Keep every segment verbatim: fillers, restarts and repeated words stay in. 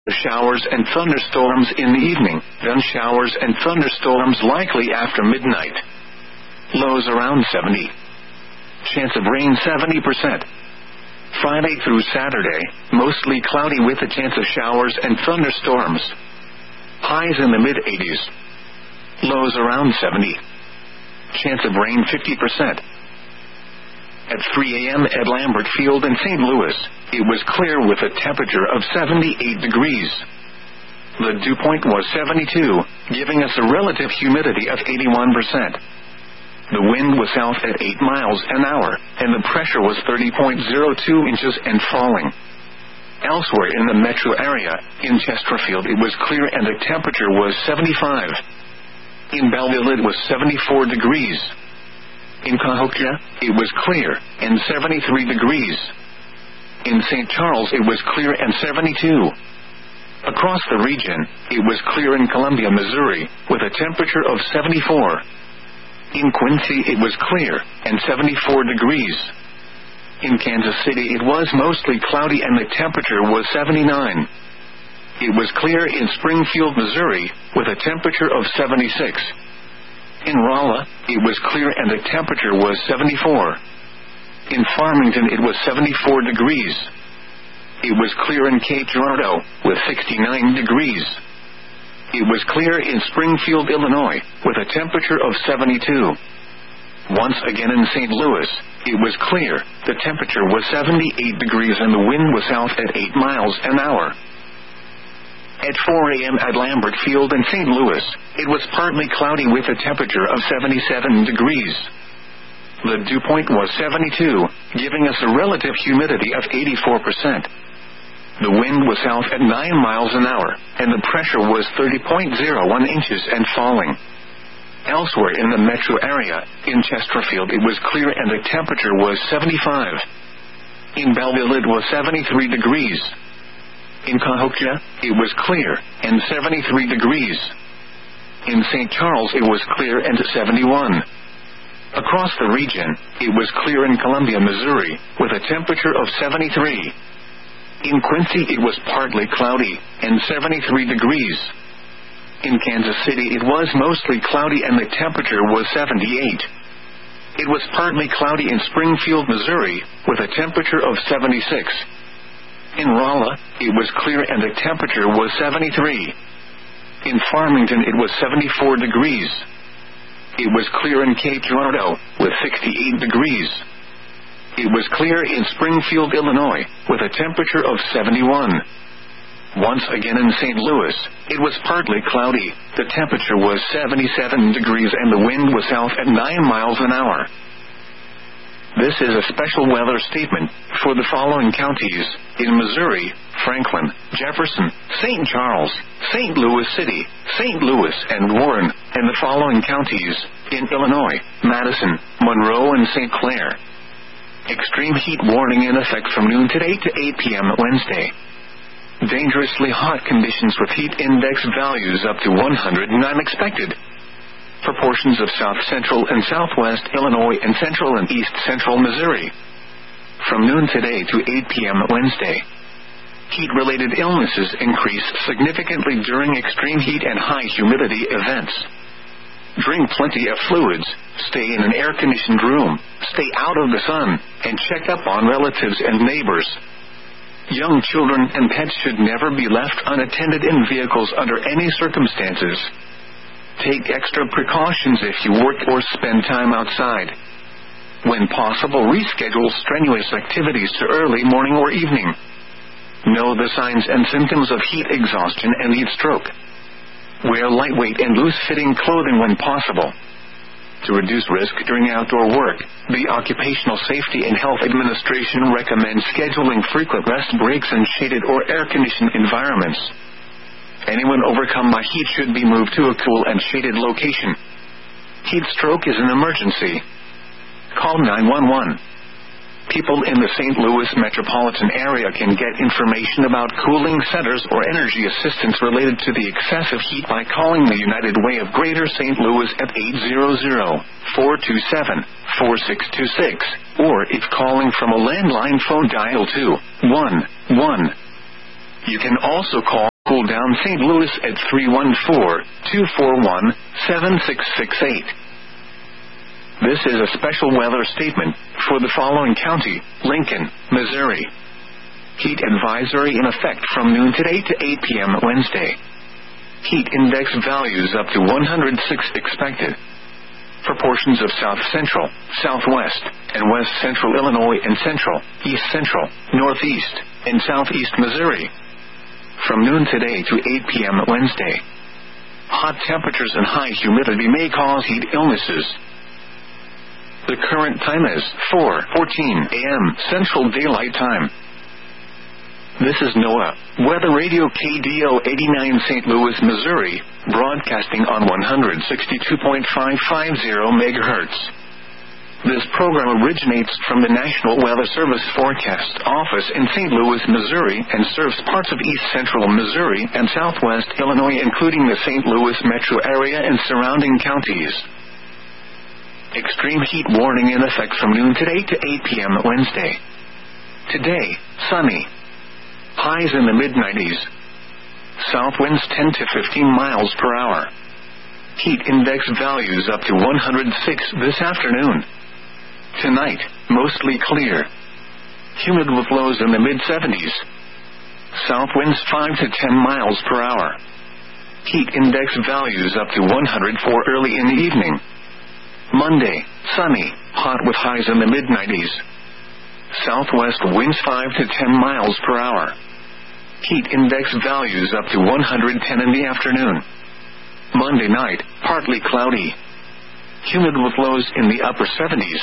Showers and thunderstorms in the evening, then showers and thunderstorms likely after midnight. Lows around seventy. Chance of rain seventy percent. Friday through Saturday, mostly cloudy with a chance of showers and thunderstorms. Highs in the mid-eighties. Lows around seventy. Chance of rain fifty percent. At three a.m. at Lambert Field in Saint Louis, it was clear with a temperature of seventy-eight degrees. The dew point was seventy-two, giving us a relative humidity of eighty-one percent. The wind was south at eight miles an hour, and the pressure was thirty point zero two inches and falling. Elsewhere in the metro area, in Chesterfield it was clear and the temperature was seventy-five. In Belleville it was seventy-four degrees. In Cahokia, it was clear, and seventy-three degrees. In Saint Charles it was clear and seventy-two. Across the region, it was clear in Columbia, Missouri, with a temperature of seventy-four. In Quincy it was clear, and seventy-four degrees. In Kansas City it was mostly cloudy and the temperature was seventy-nine. It was clear in Springfield, Missouri, with a temperature of seventy-six. In Rolla, it was clear and the temperature was seventy-four. In Farmington it was seventy-four degrees. It was clear in Cape Girardeau, with sixty-nine degrees. It was clear in Springfield, Illinois, with a temperature of seventy-two. Once again in Saint Louis, it was clear, the temperature was seventy-eight degrees and the wind was south at eight miles an hour. At four a.m. at Lambert Field in Saint Louis, it was partly cloudy with a temperature of seventy-seven degrees. The dew point was seventy-two, giving us a relative humidity of eighty-four percent. The wind was south at nine miles an hour, and the pressure was thirty point zero one inches and falling. Elsewhere in the metro area, in Chesterfield it was clear and the temperature was seventy-five. In Belleville it was seventy-three degrees. In Cahokia, it was clear, and seventy-three degrees. In Saint Charles it was clear and seventy-one. Across the region, it was clear in Columbia, Missouri, with a temperature of seventy-three. In Quincy it was partly cloudy, and seventy-three degrees. In Kansas City it was mostly cloudy and the temperature was seventy-eight. It was partly cloudy in Springfield, Missouri, with a temperature of seventy-six. In Rolla, it was clear and the temperature was seventy-three. In Farmington it was seventy-four degrees. It was clear in Cape Girardeau, with sixty-eight degrees. It was clear in Springfield, Illinois, with a temperature of seventy-one. Once again in Saint Louis, it was partly cloudy, the temperature was seventy-seven degrees and the wind was south at nine miles an hour. This is a special weather statement for the following counties: in Missouri, Franklin, Jefferson, Saint Charles, Saint Louis City, Saint Louis and Warren, and the following counties: in Illinois, Madison, Monroe and Saint Clair. Extreme heat warning in effect from noon today to eight p.m. Wednesday. Dangerously hot conditions with heat index values up to one hundred nine expected. For portions of south-central and southwest Illinois and central and east-central Missouri. From noon today to eight p.m. Wednesday. Heat-related illnesses increase significantly during extreme heat and high humidity events. Drink plenty of fluids, stay in an air-conditioned room, stay out of the sun, and check up on relatives and neighbors. Young children and pets should never be left unattended in vehicles under any circumstances. Take extra precautions if you work or spend time outside. When possible, reschedule strenuous activities to early morning or evening. Know the signs and symptoms of heat exhaustion and heat stroke. Wear lightweight and loose-fitting clothing when possible. To reduce risk during outdoor work, the Occupational Safety and Health Administration recommends scheduling frequent rest breaks in shaded or air-conditioned environments. Anyone overcome by heat should be moved to a cool and shaded location. Heat stroke is an emergency. Call nine one one. People in the Saint Louis metropolitan area can get information about cooling centers or energy assistance related to the excessive heat by calling the United Way of Greater Saint Louis at eight hundred, four two seven, four six two six, or if calling from a landline phone, dial two one one. You can also call Cool down Saint Louis at three one four, two four one, seven six six eight. This is a special weather statement for the following county: Lincoln, Missouri. Heat advisory in effect from noon today to eight p.m. Wednesday. Heat index values up to one hundred six expected. For portions of South Central, Southwest, and West Central Illinois and Central, East Central, Northeast, and Southeast Missouri. From noon today to eight p.m. Wednesday. Hot temperatures and high humidity may cause heat illnesses. The current time is four fourteen a.m. Central Daylight Time. This is NOAA Weather Radio K D O eighty-nine Saint Louis, Missouri, broadcasting on one sixty-two point five five zero megahertz. This program originates from the National Weather Service Forecast Office in Saint Louis, Missouri, and serves parts of East Central Missouri and Southwest Illinois, including the Saint Louis metro area and surrounding counties. Extreme heat warning in effect from noon today to eight p.m. Wednesday. Today, sunny. Highs in the mid nineties. South winds ten to fifteen miles per hour. Heat index values up to one hundred six this afternoon. Tonight, mostly clear. Humid with lows in the mid seventies. South winds five to ten miles per hour. Heat index values up to one hundred four early in the evening. Monday, sunny, hot with highs in the mid nineties. Southwest winds five to ten miles per hour. Heat index values up to one hundred ten in the afternoon. Monday night, partly cloudy. Humid with lows in the upper seventies.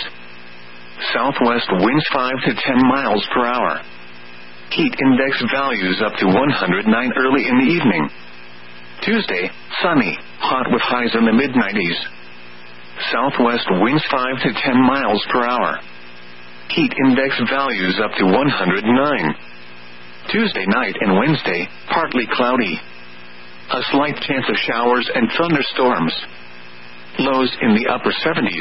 Southwest winds five to ten miles per hour. Heat index values up to one hundred nine early in the evening. Tuesday, sunny, hot with highs in the mid nineties. Southwest winds five to ten miles per hour. Heat index values up to one hundred nine. Tuesday night and Wednesday, partly cloudy. A slight chance of showers and thunderstorms. Lows in the upper seventies.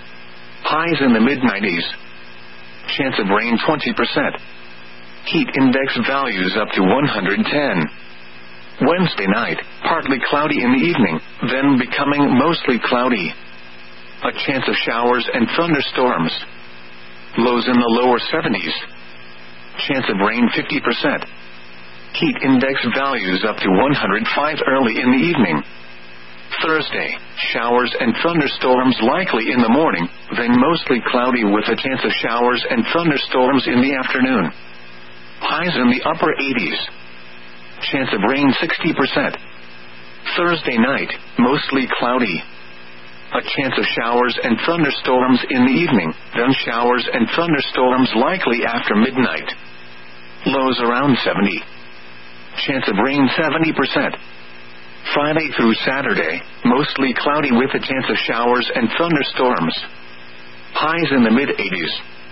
Highs in the mid nineties. Chance of rain twenty percent. Heat index values up to one hundred ten. Wednesday night, partly cloudy in the evening, then becoming mostly cloudy. A chance of showers and thunderstorms. Lows in the lower seventies. Chance of rain fifty percent. Heat index values up to one hundred five early in the evening. Thursday, showers and thunderstorms likely in the morning, then mostly cloudy with a chance of showers and thunderstorms in the afternoon. Highs in the upper eighties. Chance of rain sixty percent. Thursday night, mostly cloudy. A chance of showers and thunderstorms in the evening, then showers and thunderstorms likely after midnight. Lows around seventy. Chance of rain seventy percent. Friday through Saturday, mostly cloudy with a chance of showers and thunderstorms. Highs in the mid eighties.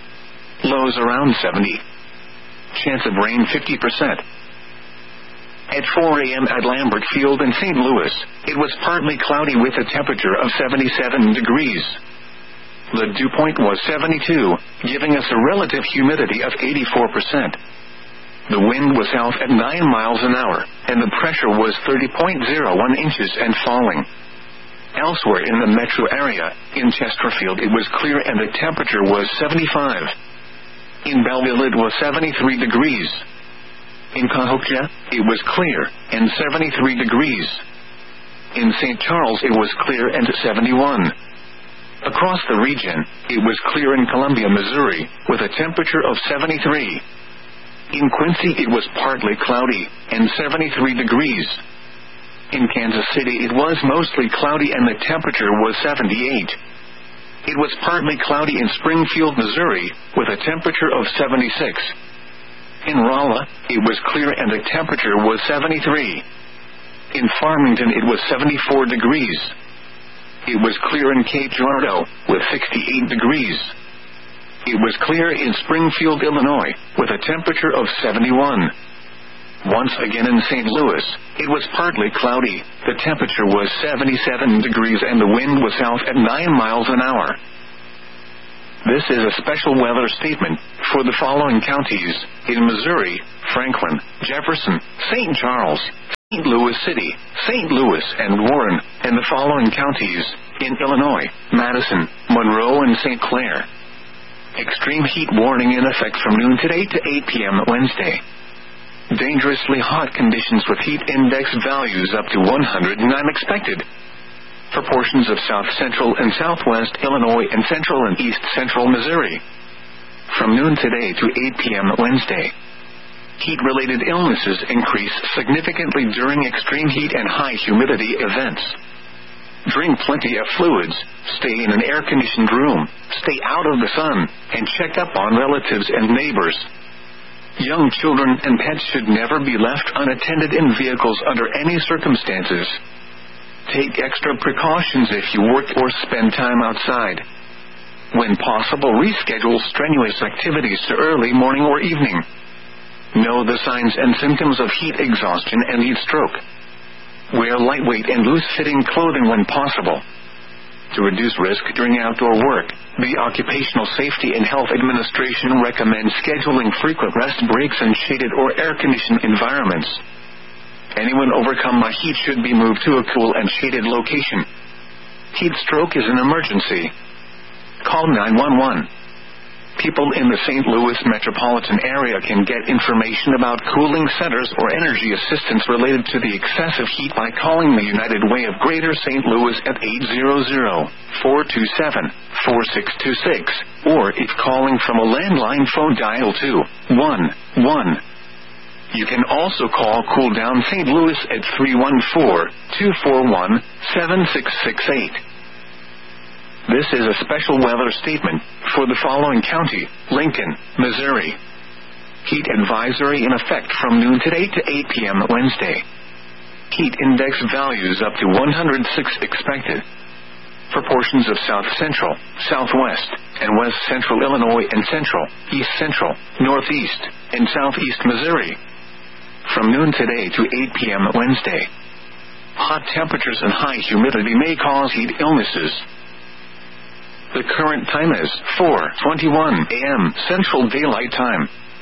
Lows around seventy. Chance of rain fifty percent. At four a.m. at Lambert Field in Saint Louis, it was partly cloudy with a temperature of seventy-seven degrees. The dew point was seventy-two, giving us a relative humidity of eighty-four percent. The wind was south at nine miles an hour, and the pressure was thirty point zero one inches and falling. Elsewhere in the metro area, in Chesterfield it was clear and the temperature was seventy-five. In Belleville it was seventy-three degrees. In Cahokia, it was clear, and seventy-three degrees. In Saint Charles it was clear and seventy-one. Across the region, it was clear in Columbia, Missouri, with a temperature of seventy-three. In Quincy it was partly cloudy, and seventy-three degrees. In Kansas City it was mostly cloudy and the temperature was seventy-eight. It was partly cloudy in Springfield, Missouri, with a temperature of seventy-six. In Rolla, it was clear and the temperature was seventy-three. In Farmington it was seventy-four degrees. It was clear in Cape Girardeau, with sixty-eight degrees. It was clear in Springfield, Illinois, with a temperature of seventy-one. Once again in Saint Louis, it was partly cloudy, the temperature was seventy-seven degrees and the wind was south at nine miles an hour. This is a special weather statement for the following counties: in Missouri, Franklin, Jefferson, Saint Charles, Saint Louis City, Saint Louis and Warren, and the following counties, in Illinois, Madison, Monroe and Saint Clair. Extreme heat warning in effect from noon today to eight p.m. Wednesday. Dangerously hot conditions with heat index values up to one hundred nine expected for portions of south central and southwest Illinois and central and east central Missouri. From noon today to eight p.m. Wednesday. Heat-related illnesses increase significantly during extreme heat and high humidity events. Drink plenty of fluids, stay in an air-conditioned room, stay out of the sun, and check up on relatives and neighbors. Young children and pets should never be left unattended in vehicles under any circumstances. Take extra precautions if you work or spend time outside. When possible, reschedule strenuous activities to early morning or evening. Know the signs and symptoms of heat exhaustion and heat stroke. Wear lightweight and loose-fitting clothing when possible. To reduce risk during outdoor work, the Occupational Safety and Health Administration recommends scheduling frequent rest breaks in shaded or air-conditioned environments. Anyone overcome by heat should be moved to a cool and shaded location. Heat stroke is an emergency. Call nine one one. People in the Saint Louis metropolitan area can get information about cooling centers or energy assistance related to the excessive heat by calling the United Way of Greater Saint Louis at eight hundred, four two seven, four six two six, or if calling from a landline phone, dial two one one. You can also call Cool Down Saint Louis at three one four, two four one, seven six six eight. This is a special weather statement for the following county, Lincoln, Missouri. Heat advisory in effect from noon today to eight p.m. Wednesday. Heat index values up to one hundred six expected for portions of south central, southwest, and west central Illinois and central, east central, northeast, and southeast Missouri. From noon today to eight p.m. Wednesday. Hot temperatures and high humidity may cause heat illnesses. The current time is four twenty-one a.m. Central Daylight Time.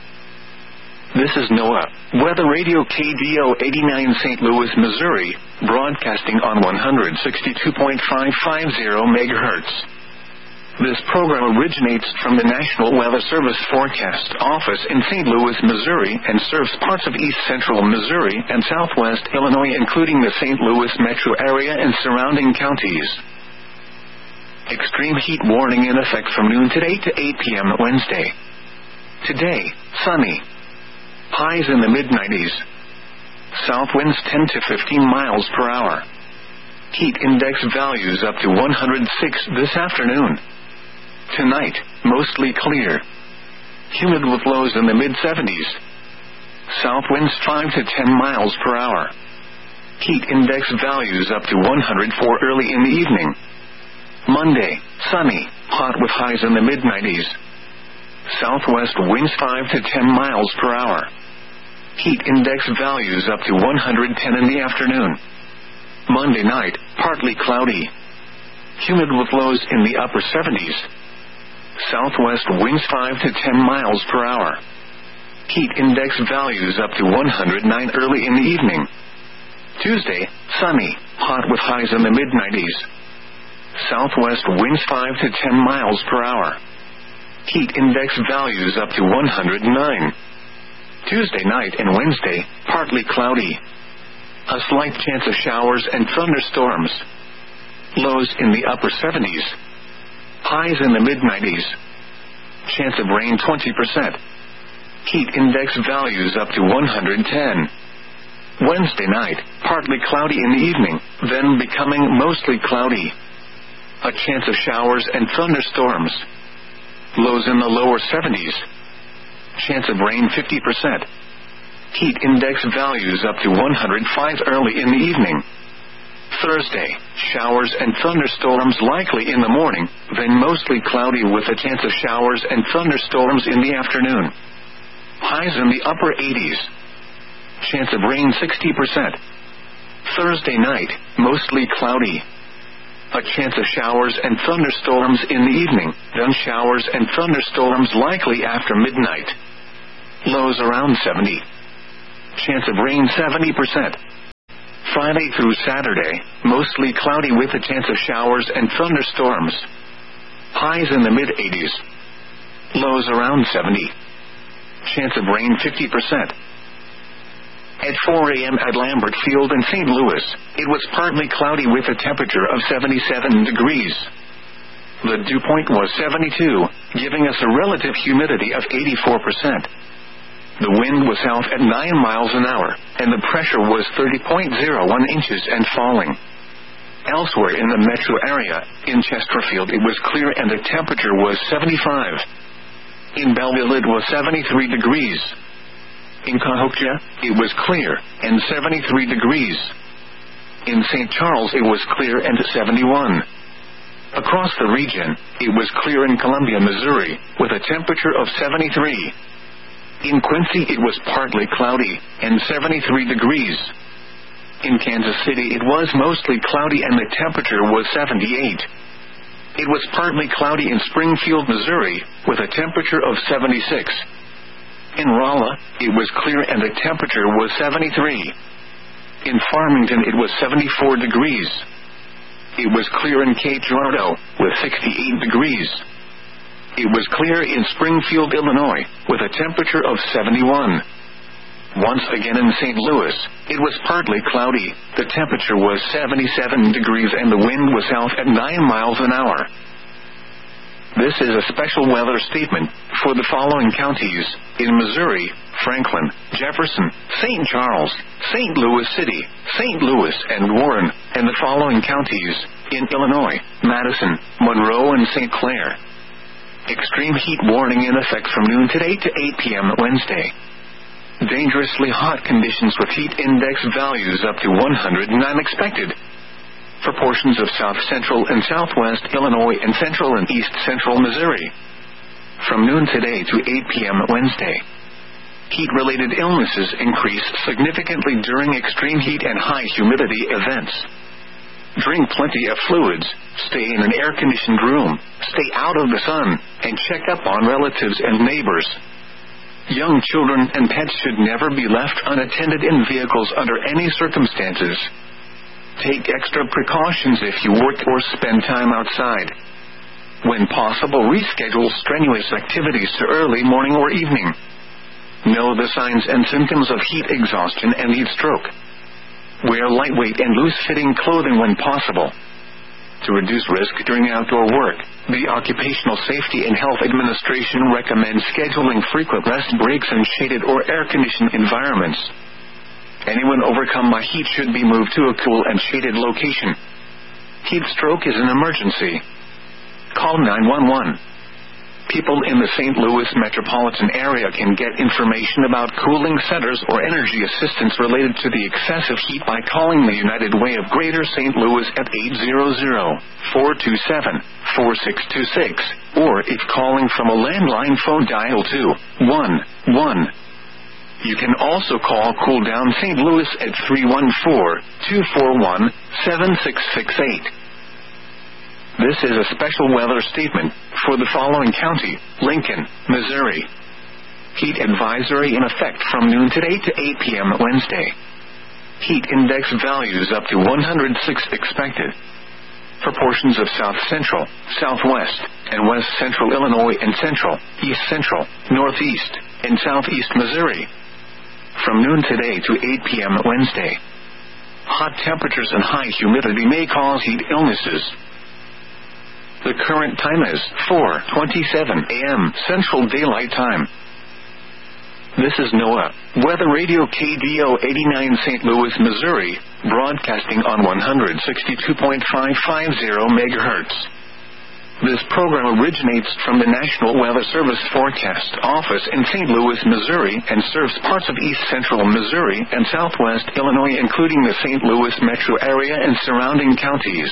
This is NOAA Weather Radio K D O eighty-nine Saint Louis, Missouri, broadcasting on one hundred sixty-two point five five zero megahertz. This program originates from the National Weather Service Forecast Office in Saint Louis, Missouri, and serves parts of east central Missouri and southwest Illinois, including the Saint Louis metro area and surrounding counties. Extreme heat warning in effect from noon today to eight p.m. Wednesday. Today, sunny. Highs in the mid nineties. South winds ten to fifteen miles per hour. Heat index values up to one hundred six this afternoon. Tonight, mostly clear. Humid with lows in the mid seventies. South winds five to ten miles per hour. Heat index values up to one hundred four early in the evening. Monday, sunny, hot with highs in the mid nineties. Southwest winds five to ten miles per hour. Heat index values up to one hundred ten in the afternoon. Monday night, partly cloudy. Humid with lows in the upper seventies. Southwest winds five to ten miles per hour. Heat index values up to one hundred nine early in the evening. Tuesday, sunny, hot with highs in the mid nineties. Southwest winds five to ten miles per hour. Heat index values up to one hundred nine. Tuesday night and Wednesday, partly cloudy. A slight chance of showers and thunderstorms. Lows in the upper seventies. Highs in the mid nineties. Chance of rain twenty percent. Heat index values up to one hundred ten. Wednesday night, partly cloudy in the evening, then becoming mostly cloudy. A chance of showers and thunderstorms. Lows in the lower seventies. Chance of rain fifty percent. Heat index values up to one hundred five early in the evening. Thursday, showers and thunderstorms likely in the morning, then mostly cloudy with a chance of showers and thunderstorms in the afternoon. Highs in the upper eighties. Chance of rain sixty percent. Thursday night, mostly cloudy. A chance of showers and thunderstorms in the evening, then showers and thunderstorms likely after midnight. Lows around seventy. Chance of rain seventy percent. Friday through Saturday, mostly cloudy with a chance of showers and thunderstorms. Highs in the mid eighties. Lows around seventy. Chance of rain fifty percent. At four a.m. at Lambert Field in Saint Louis, it was partly cloudy with a temperature of seventy-seven degrees. The dew point was seventy-two, giving us a relative humidity of eighty-four percent. The wind was south at nine miles an hour, and the pressure was thirty point zero one inches and falling. Elsewhere in the metro area, in Chesterfield it was clear and the temperature was seventy-five. In Belleville it was seventy-three degrees. In Cahokia, it was clear, and seventy-three degrees. In Saint Charles it was clear and seventy-one. Across the region, it was clear in Columbia, Missouri, with a temperature of seventy-three. In Quincy it was partly cloudy, and seventy-three degrees. In Kansas City it was mostly cloudy and the temperature was seventy-eight. It was partly cloudy in Springfield, Missouri, with a temperature of seventy-six. In Rolla, it was clear and the temperature was seventy-three. In Farmington it was seventy-four degrees. It was clear in Cape Girardeau, with sixty-eight degrees. It was clear in Springfield, Illinois, with a temperature of seventy-one. Once again in Saint Louis, it was partly cloudy, the temperature was seventy-seven degrees and the wind was south at nine miles an hour. This is a special weather statement for the following counties: in Missouri, Franklin, Jefferson, Saint Charles, Saint Louis City, Saint Louis, and Warren, and the following counties: in Illinois, Madison, Monroe, and Saint Clair. Extreme heat warning in effect from noon today to eight p.m. Wednesday. Dangerously hot conditions with heat index values up to one hundred nine expected for portions of south central and southwest Illinois and central and east central Missouri. From noon today to eight p.m. Wednesday. Heat-related illnesses increase significantly during extreme heat and high humidity events. Drink plenty of fluids, stay in an air-conditioned room, stay out of the sun, and check up on relatives and neighbors. Young children and pets should never be left unattended in vehicles under any circumstances. Take extra precautions if you work or spend time outside. When possible, reschedule strenuous activities to early morning or evening. Know the signs and symptoms of heat exhaustion and heat stroke. Wear lightweight and loose-fitting clothing when possible. To reduce risk during outdoor work, the Occupational Safety and Health Administration recommends scheduling frequent rest breaks in shaded or air-conditioned environments. Anyone overcome by heat should be moved to a cool and shaded location. Heat stroke is an emergency. Call nine one one. People in the Saint Louis metropolitan area can get information about cooling centers or energy assistance related to the excessive heat by calling the United Way of Greater Saint Louis at eight hundred, four two seven, four six two six, or if calling from a landline phone, dial two one one. You can also call Cool Down Saint Louis at three one four, two four one, seven six six eight. This is a special weather statement for the following county: Lincoln, Missouri. Heat advisory in effect from noon today to eight p.m. Wednesday. Heat index values up to one hundred six expected for portions of south central, southwest, and west central Illinois and central, east central, northeast, and southeast Missouri. From noon today to eight p.m. Wednesday. Hot temperatures and high humidity may cause heat illnesses. The current time is four twenty-seven a.m. Central Daylight Time. This is NOAA Weather Radio K D O eighty-nine Saint Louis, Missouri, broadcasting on one sixty-two point five five zero megahertz. This program originates from the National Weather Service Forecast Office in Saint Louis, Missouri, and serves parts of east central Missouri and southwest Illinois, including the Saint Louis metro area and surrounding counties.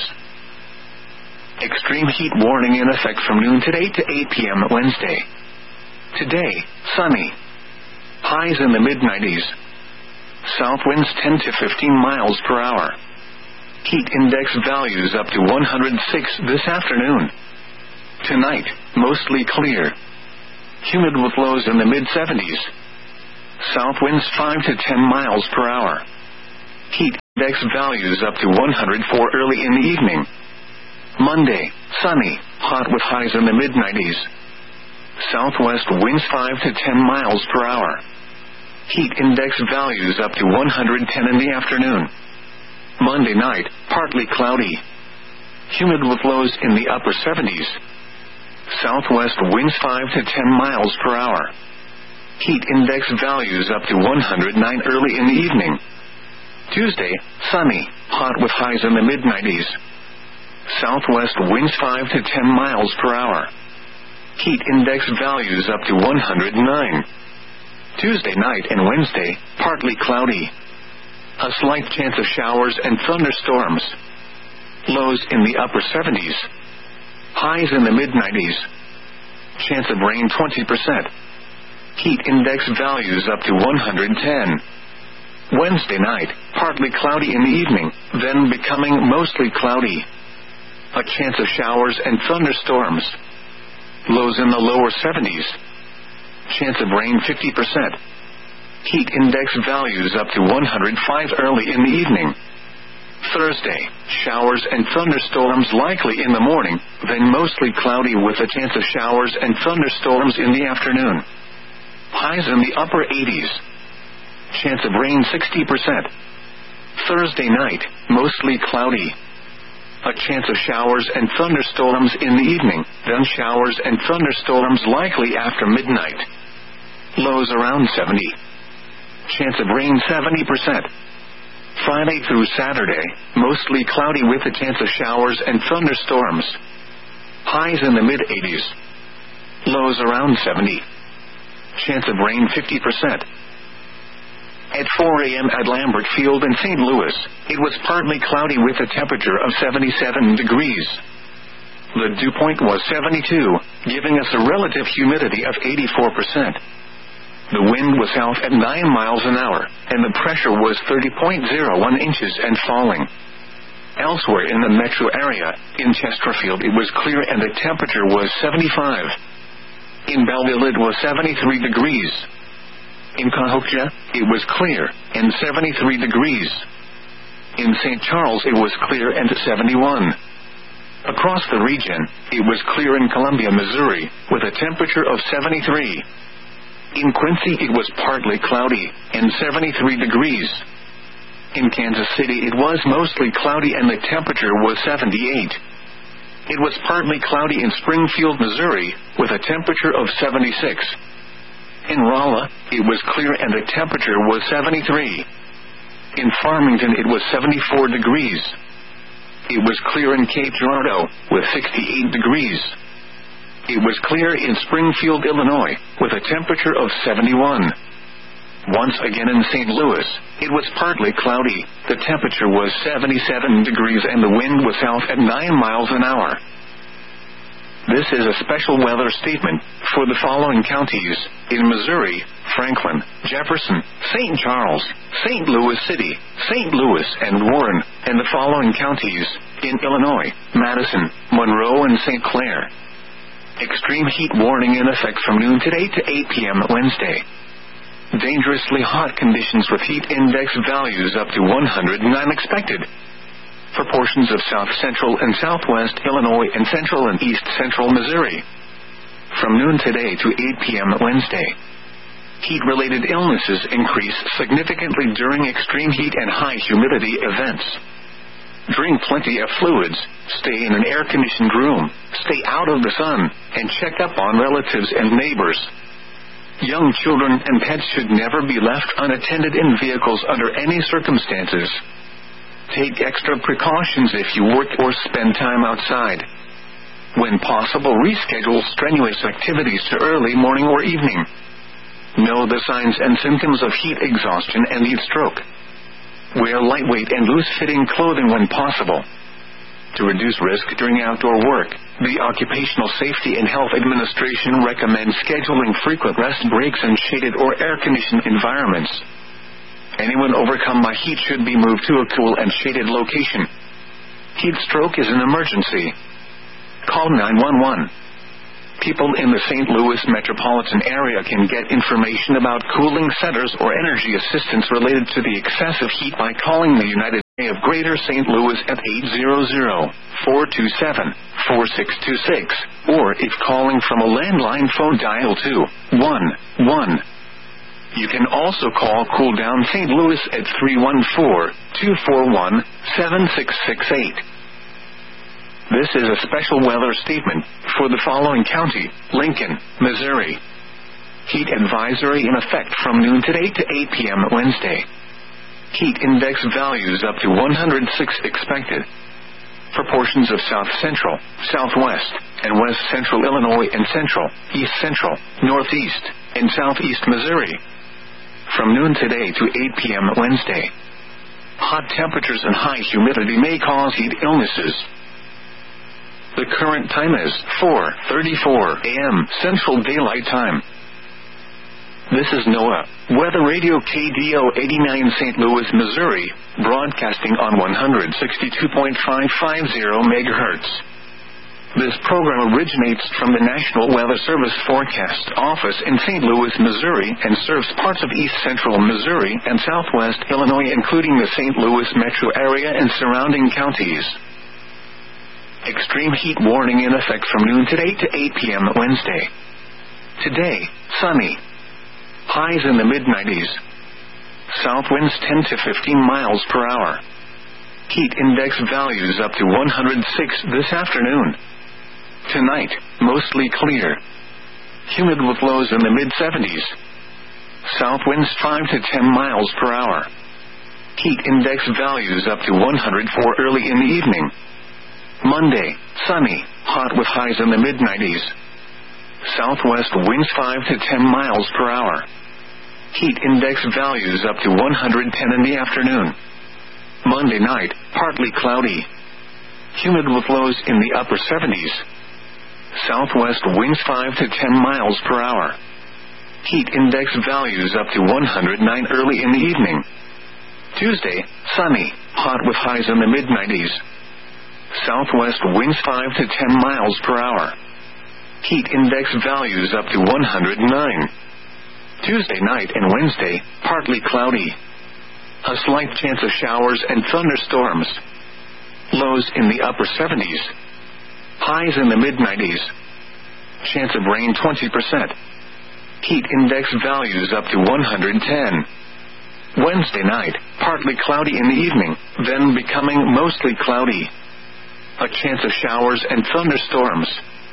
Extreme heat warning in effect from noon today to eight p.m. Wednesday. Today, sunny. Highs in the mid nineties. South winds ten to fifteen miles per hour. Heat index values up to one hundred six this afternoon. Tonight, mostly clear. Humid with lows in the mid seventies. South winds five to ten miles per hour. Heat index values up to one hundred four early in the evening. Monday, sunny, hot with highs in the mid nineties. Southwest winds five to ten miles per hour. Heat index values up to one hundred ten in the afternoon. Monday night, partly cloudy. Humid with lows in the upper seventies. Southwest winds five to ten miles per hour. Heat index values up to one hundred nine early in the evening. Tuesday, sunny, hot with highs in the mid nineties. Southwest winds five to ten miles per hour. Heat index values up to one hundred nine. Tuesday night and Wednesday, partly cloudy. A slight chance of showers and thunderstorms. Lows in the upper seventies. Highs in the mid nineties. Chance of rain twenty percent. Heat index values up to one hundred ten. Wednesday night, partly cloudy in the evening, then becoming mostly cloudy. A chance of showers and thunderstorms. Lows in the lower seventies. Chance of rain fifty percent. Heat index values up to one hundred five early in the evening. Thursday, showers and thunderstorms likely in the morning, then mostly cloudy with a chance of showers and thunderstorms in the afternoon. Highs in the upper eighties. Chance of rain sixty percent. Thursday night, mostly cloudy. A chance of showers and thunderstorms in the evening, then showers and thunderstorms likely after midnight. Lows around seventy. Chance of rain seventy percent. Friday through Saturday, mostly cloudy with a chance of showers and thunderstorms. Highs in the mid eighties. Lows around seventy. Chance of rain fifty percent. At four a.m. at Lambert Field in Saint Louis, it was partly cloudy with a temperature of seventy-seven degrees. The dew point was seventy-two, giving us a relative humidity of eighty-four percent. The wind was south at nine miles an hour, and the pressure was thirty point zero one inches and falling. Elsewhere in the metro area, in Chesterfield it was clear and the temperature was seventy-five. In Belleville it was seventy-three degrees. In Cahokia, it was clear, and seventy-three degrees. In Saint Charles it was clear and seventy-one. Across the region, it was clear in Columbia, Missouri, with a temperature of seventy-three. In Quincy it was partly cloudy, and seventy-three degrees. In Kansas City it was mostly cloudy and the temperature was seventy-eight. It was partly cloudy in Springfield, Missouri, with a temperature of seventy-six. In Rolla, it was clear and the temperature was seventy-three. In Farmington it was seventy-four degrees. It was clear in Cape Girardeau, with sixty-eight degrees. It was clear in Springfield, Illinois, with a temperature of seventy-one. Once again in Saint Louis, it was partly cloudy, the temperature was seventy-seven degrees and the wind was south at nine miles an hour. This is a special weather statement for the following counties: in Missouri, Franklin, Jefferson, Saint Charles, Saint Louis City, Saint Louis, and Warren, and the following counties: in Illinois, Madison, Monroe, and Saint Clair. Extreme heat warning in effect from noon today to eight p.m. Wednesday. Dangerously hot conditions with heat index values up to one hundred nine expected for portions of south central and southwest Illinois and central and east central Missouri. From noon today to eight p.m. Wednesday. Heat-related illnesses increase significantly during extreme heat and high humidity events. Drink plenty of fluids, stay in an air-conditioned room, stay out of the sun, and check up on relatives and neighbors. Young children and pets should never be left unattended in vehicles under any circumstances. Take extra precautions if you work or spend time outside. When possible, reschedule strenuous activities to early morning or evening. Know the signs and symptoms of heat exhaustion and heat stroke. Wear lightweight and loose-fitting clothing when possible. To reduce risk during outdoor work, the Occupational Safety and Health Administration recommends scheduling frequent rest breaks in shaded or air-conditioned environments. Anyone overcome by heat should be moved to a cool and shaded location. Heat stroke is an emergency. Call nine one one. People in the Saint Louis metropolitan area can get information about cooling centers or energy assistance related to the excessive heat by calling the United of Greater Saint Louis at eight hundred, four two seven, four six two six, or if calling from a landline phone, dial two one one. You can also call Cool Down Saint Louis at three one four, two four one, seven six six eight. This is a special weather statement for the following county: Lincoln, Missouri. Heat advisory in effect from noon today to eight p.m. Wednesday. Heat index values up to one hundred six expected. For portions of South Central, Southwest, and West Central Illinois and Central, East Central, Northeast, and Southeast Missouri. From noon today to eight p.m. Wednesday. Hot temperatures and high humidity may cause heat illnesses. The current time is four thirty-four a.m. Central Daylight Time. This is NOAA Weather Radio K D O eighty-nine Saint Louis, Missouri, broadcasting on one sixty-two point five five zero megahertz. This program originates from the National Weather Service Forecast Office in Saint Louis, Missouri, and serves parts of East Central Missouri and Southwest Illinois, including the Saint Louis metro area and surrounding counties. Extreme heat warning in effect from noon today to eight p.m. Wednesday. Today, sunny. Highs in the mid nineties. South winds ten to fifteen miles per hour. Heat index values up to one hundred six this afternoon. Tonight, mostly clear. Humid with lows in the mid seventies. South winds five to ten miles per hour. Heat index values up to one hundred four early in the evening. Monday, sunny, hot with highs in the mid nineties. Southwest winds five to ten miles per hour. Heat index values up to one hundred ten in the afternoon. Monday night, partly cloudy. Humid with lows in the upper seventies. Southwest winds five to ten miles per hour. Heat index values up to one hundred nine early in the evening. Tuesday, sunny, hot with highs in the mid nineties. Southwest winds five to ten miles per hour. Heat index values up to one hundred nine. Tuesday night and Wednesday, partly cloudy. A slight chance of showers and thunderstorms. Lows in the upper seventies. Highs in the mid nineties. Chance of rain twenty percent. Heat index values up to one hundred ten. Wednesday night, partly cloudy in the evening, then becoming mostly cloudy. A chance of showers and thunderstorms.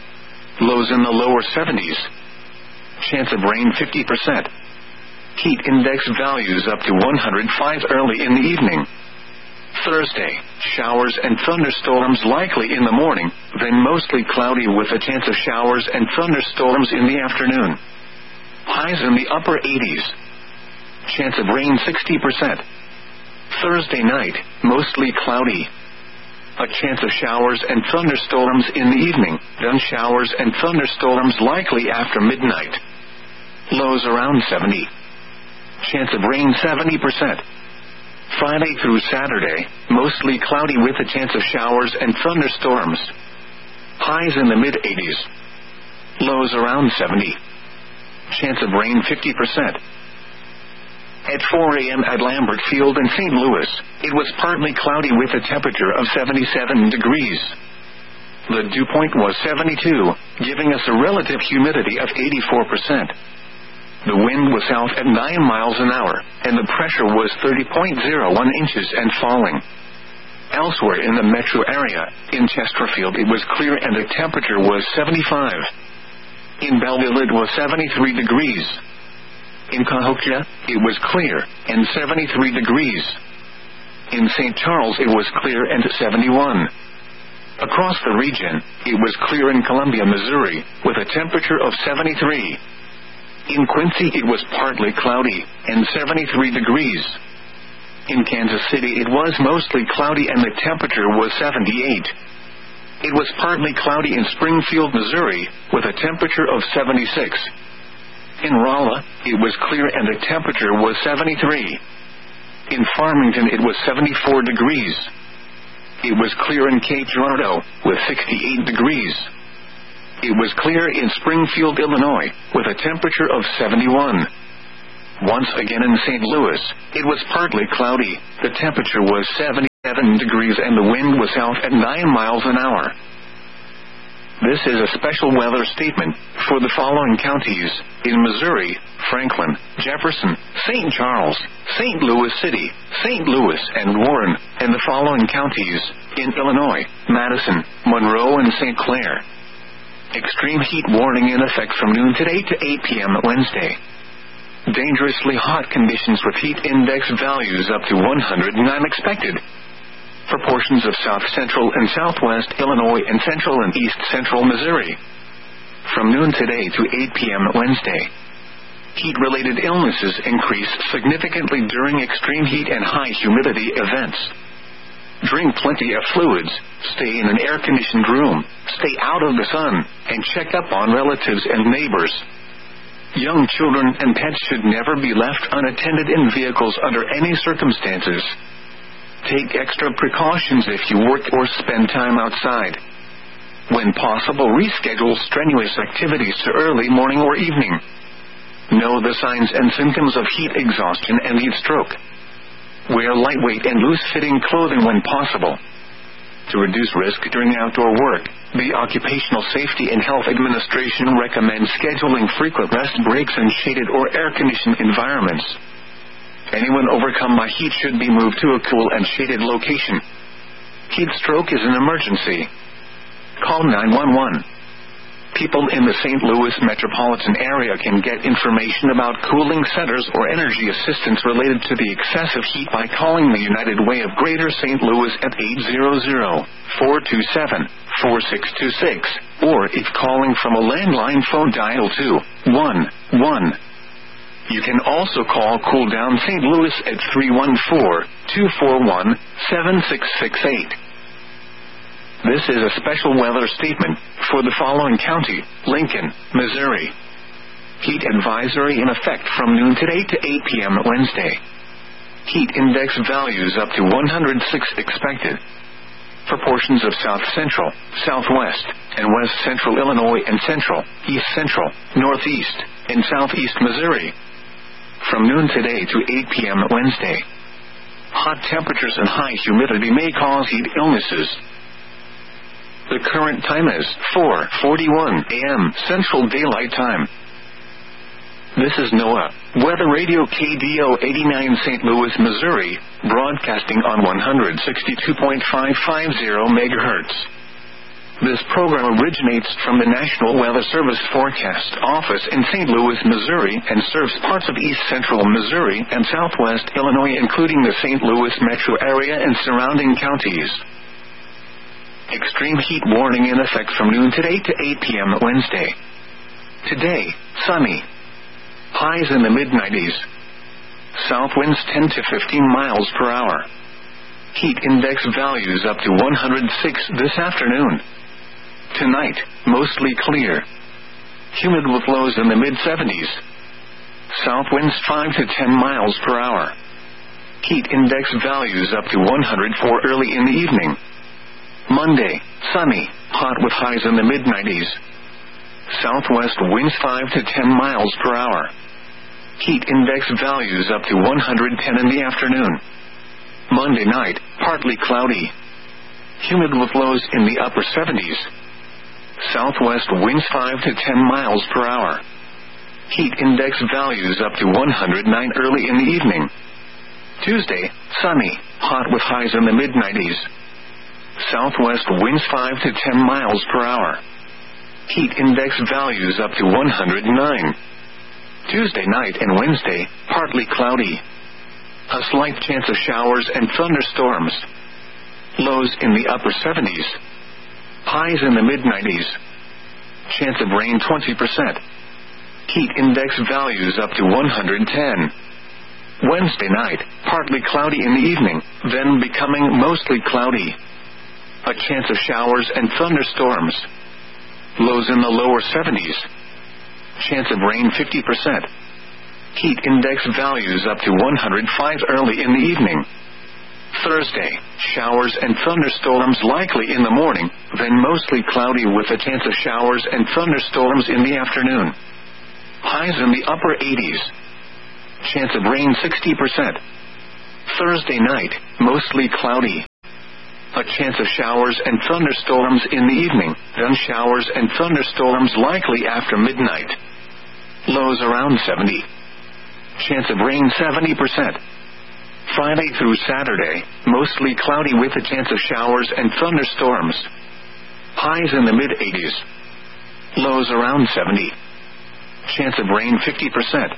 Lows in the lower seventies. Chance of rain fifty percent. Heat index values up to one hundred five early in the evening. Thursday, showers and thunderstorms likely in the morning, then mostly cloudy with a chance of showers and thunderstorms in the afternoon. Highs in the upper eighties. Chance of rain sixty percent. Thursday night, mostly cloudy. A chance of showers and thunderstorms in the evening, then showers and thunderstorms likely after midnight. Lows around seventy. Chance of rain seventy percent. Friday through Saturday, mostly cloudy with a chance of showers and thunderstorms. Highs in the mid eighties. Lows around seventy. Chance of rain fifty percent. At four a.m. at Lambert Field in Saint Louis, it was partly cloudy with a temperature of seventy-seven degrees. The dew point was seventy-two, giving us a relative humidity of eighty-four percent. The wind was south at nine miles an hour, and the pressure was thirty point zero one inches and falling. Elsewhere in the metro area, in Chesterfield it was clear and the temperature was seventy-five. In Belleville it was seventy-three degrees. In Cahokia, it was clear, and seventy-three degrees. In Saint Charles it was clear and seventy-one. Across the region, it was clear in Columbia, Missouri, with a temperature of seventy-three. In Quincy it was partly cloudy, and seventy-three degrees. In Kansas City it was mostly cloudy and the temperature was seventy-eight. It was partly cloudy in Springfield, Missouri, with a temperature of seventy-six. In Rolla, it was clear and the temperature was seventy-three. In Farmington it was seventy-four degrees. It was clear in Cape Girardeau, with sixty-eight degrees. It was clear in Springfield, Illinois, with a temperature of seventy-one. Once again in Saint Louis, it was partly cloudy, the temperature was seventy. seven degrees and the wind was south at nine miles an hour. This is a special weather statement for the following counties in Missouri: Franklin, Jefferson, Saint Charles, Saint Louis City, Saint Louis, and Warren, and the following counties in Illinois: Madison, Monroe, and Saint Clair. Extreme heat warning in effect from noon today to eight p.m. Wednesday. Dangerously hot conditions with heat index values up to one hundred nine expected for portions of south central and southwest Illinois and central and east central Missouri. From noon today to eight p.m. Wednesday. Heat-related illnesses increase significantly during extreme heat and high humidity events. Drink plenty of fluids, stay in an air-conditioned room, stay out of the sun, and check up on relatives and neighbors. Young children and pets should never be left unattended in vehicles under any circumstances. Take extra precautions if you work or spend time outside. When possible, reschedule strenuous activities to early morning or evening. Know the signs and symptoms of heat exhaustion and heat stroke. Wear lightweight and loose-fitting clothing when possible. To reduce risk during outdoor work, the Occupational Safety and Health Administration recommends scheduling frequent rest breaks in shaded or air-conditioned environments. Anyone overcome by heat should be moved to a cool and shaded location. Heat stroke is an emergency. Call nine one one. People in the Saint Louis metropolitan area can get information about cooling centers or energy assistance related to the excessive heat by calling the United Way of Greater Saint Louis at eight hundred, four two seven, four six two six, or if calling from a landline phone, dial two one one. You can also call Cool Down Saint Louis at three one four, two four one, seven six six eight. This is a special weather statement for the following county: Lincoln, Missouri. Heat advisory in effect from noon today to eight p.m. Wednesday. Heat index values up to one hundred six expected for portions of south central, southwest, and west central Illinois and central, east central, northeast, and southeast Missouri. From noon today to eight p.m. Wednesday. Hot temperatures and high humidity may cause heat illnesses. The current time is four forty-one a.m. Central Daylight Time. This is NOAA Weather Radio K D O eighty-nine Saint Louis, Missouri, broadcasting on one sixty-two point five five zero megahertz. This program originates from the National Weather Service Forecast Office in Saint Louis, Missouri, and serves parts of east central Missouri and southwest Illinois, including the Saint Louis metro area and surrounding counties. Extreme heat warning in effect from noon today to eight p.m. Wednesday. Today, sunny. Highs in the mid nineties. South winds ten to fifteen miles per hour. Heat index values up to one hundred six this afternoon. Tonight, mostly clear. Humid with lows in the mid seventies. South winds five to ten miles per hour. Heat index values up to one hundred four early in the evening. Monday, sunny, hot with highs in the mid nineties. Southwest winds five to ten miles per hour. Heat index values up to one hundred ten in the afternoon. Monday night, partly cloudy. Humid with lows in the upper seventies. Southwest winds five to ten miles per hour. Heat index values up to one hundred nine early in the evening. Tuesday, sunny, hot with highs in the mid nineties. Southwest winds five to ten miles per hour. Heat index values up to one hundred nine. Tuesday night and Wednesday, partly cloudy. A slight chance of showers and thunderstorms. Lows in the upper seventies. Highs in the mid nineties. Chance of rain twenty percent. Heat index values up to one hundred ten. Wednesday night, partly cloudy in the evening, then becoming mostly cloudy. A chance of showers and thunderstorms. Lows in the lower seventies. Chance of rain fifty percent. Heat index values up to one hundred five early in the evening. Thursday, showers and thunderstorms likely in the morning, then mostly cloudy with a chance of showers and thunderstorms in the afternoon. Highs in the upper eighties. Chance of rain sixty percent. Thursday night, mostly cloudy. A chance of showers and thunderstorms in the evening, then showers and thunderstorms likely after midnight. Lows around seventy. Chance of rain seventy percent. Friday through Saturday, mostly cloudy with a chance of showers and thunderstorms. Highs in the mid-eighties. Lows around seventy. Chance of rain fifty percent.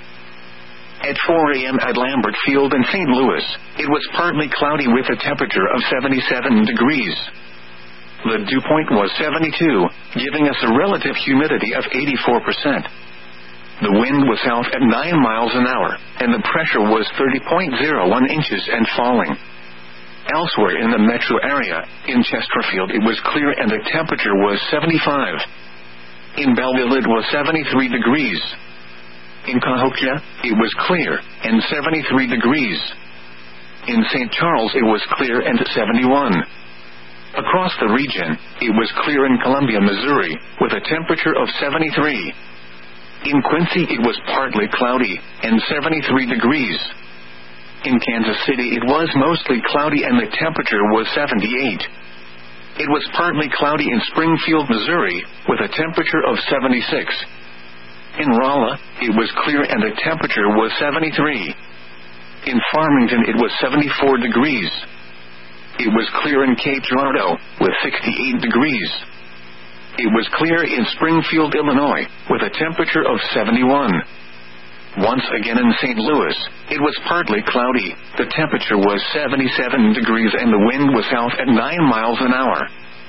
At four a.m. at Lambert Field in Saint Louis, it was partly cloudy with a temperature of seventy-seven degrees. The dew point was seventy-two, giving us a relative humidity of eighty-four percent. The wind was south at nine miles an hour, and the pressure was thirty point zero one inches and falling. Elsewhere in the metro area, in Chesterfield it was clear and the temperature was seventy-five. In Belleville it was seventy-three degrees. In Cahokia, it was clear, and seventy-three degrees. In Saint Charles it was clear and seventy-one. Across the region, it was clear in Columbia, Missouri, with a temperature of seventy-three. In Quincy it was partly cloudy, and seventy-three degrees. In Kansas City it was mostly cloudy and the temperature was seventy-eight. It was partly cloudy in Springfield, Missouri, with a temperature of seventy-six. In Rolla, it was clear and the temperature was seventy-three. In Farmington it was seventy-four degrees. It was clear in Cape Girardeau, with sixty-eight degrees. It was clear in Springfield, Illinois, with a temperature of seventy-one. Once again in Saint Louis, it was partly cloudy, the temperature was seventy-seven degrees and the wind was south at nine miles an hour.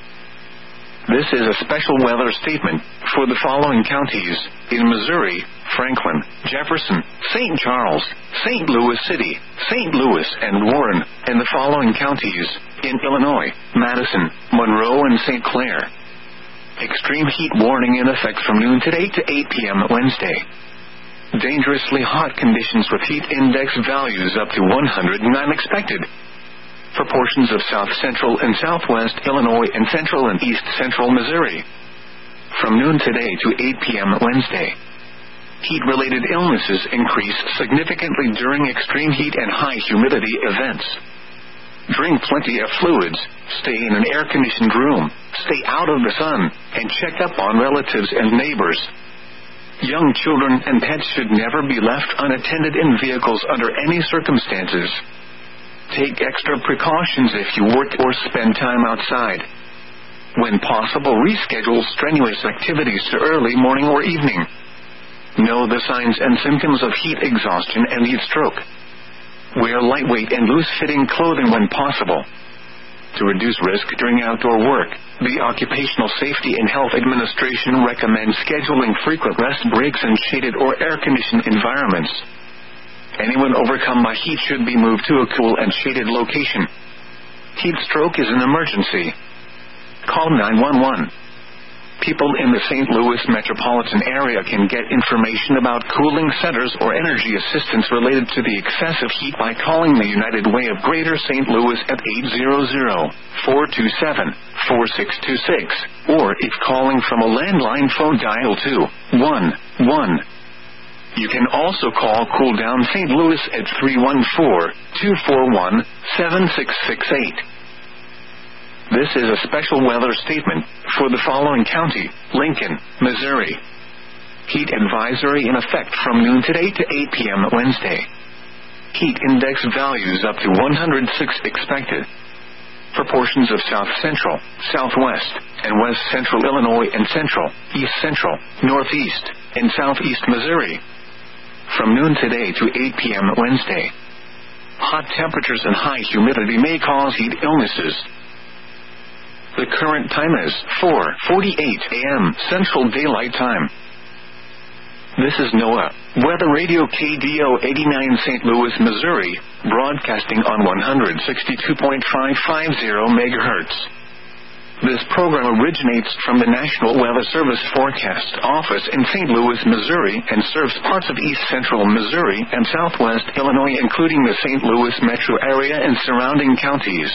This is a special weather statement for the following counties: in Missouri, Franklin, Jefferson, Saint Charles, Saint Louis City, Saint Louis, and Warren, and the following counties: in Illinois, Madison, Monroe, and Saint Clair. Extreme heat warning in effect from noon today to eight p.m. Wednesday. Dangerously hot conditions with heat index values up to one hundred nine expected for portions of south central and southwest Illinois and central and east central Missouri. From noon today to eight p.m. Wednesday. Heat-related illnesses increase significantly during extreme heat and high humidity events. Drink plenty of fluids, stay in an air-conditioned room, stay out of the sun, and check up on relatives and neighbors. Young children and pets should never be left unattended in vehicles under any circumstances. Take extra precautions if you work or spend time outside. When possible, reschedule strenuous activities to early morning or evening. Know the signs and symptoms of heat exhaustion and heat stroke. Wear lightweight and loose-fitting clothing when possible. To reduce risk during outdoor work, the Occupational Safety and Health Administration recommends scheduling frequent rest breaks in shaded or air-conditioned environments. Anyone overcome by heat should be moved to a cool and shaded location. Heat stroke is an emergency. Call nine one one. People in the Saint Louis metropolitan area can get information about cooling centers or energy assistance related to the excessive heat by calling the United Way of Greater Saint Louis at eight hundred, four two seven, four six two six, or if calling from a landline phone, dial two one one. You can also call Cool Down Saint Louis at three one four, two four one, seven six six eight. This is a special weather statement for the following county: Lincoln, Missouri. Heat advisory in effect from noon today to eight p.m. Wednesday. Heat index values up to one hundred six expected for portions of south central, southwest, and west central Illinois and central, east central, northeast, and southeast Missouri. From noon today to eight p.m. Wednesday. Hot temperatures and high humidity may cause heat illnesses. The current time is four forty-eight a.m. Central Daylight Time. This is NOAA, Weather Radio K D O eighty-nine Saint Louis, Missouri, broadcasting on one hundred sixty-two point five five zero megahertz. This program originates from the National Weather Service Forecast Office in Saint Louis, Missouri, and serves parts of east central Missouri and southwest Illinois, including the Saint Louis metro area and surrounding counties.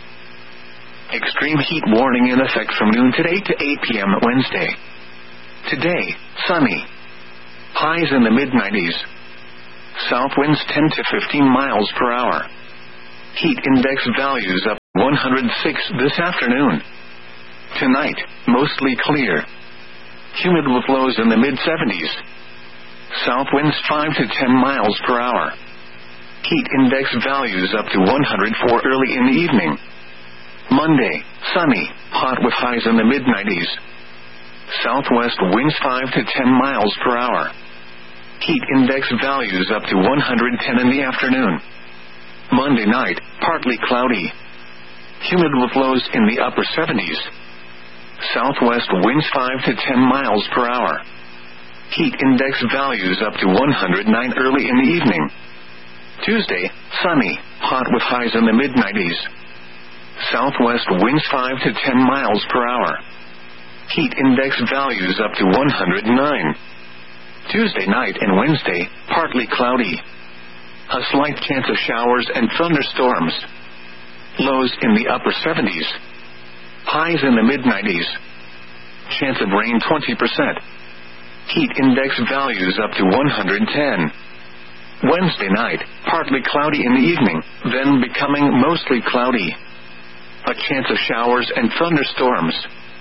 Extreme heat warning in effect from noon today to eight p.m. Wednesday. Today, sunny. Highs in the mid nineties. South winds ten to fifteen miles per hour. Heat index values up one hundred six this afternoon. Tonight, mostly clear. Humid with lows in the mid seventies. South winds five to ten miles per hour. Heat index values up to one hundred four early in the evening. Monday, sunny, hot with highs in the mid nineties. Southwest winds five to ten miles per hour. Heat index values up to one hundred ten in the afternoon. Monday night, partly cloudy. Humid with lows in the upper seventies. Southwest winds five to ten miles per hour. Heat index values up to one hundred nine early in the evening. Tuesday, sunny, hot with highs in the mid nineties. Southwest winds five to ten miles per hour. Heat index values up to one hundred nine. Tuesday night and Wednesday, partly cloudy. A slight chance of showers and thunderstorms. Lows in the upper seventies. Highs in the mid nineties. Chance of rain twenty percent. Heat index values up to one hundred ten. Wednesday night, partly cloudy in the evening, then becoming mostly cloudy. A chance of showers and thunderstorms.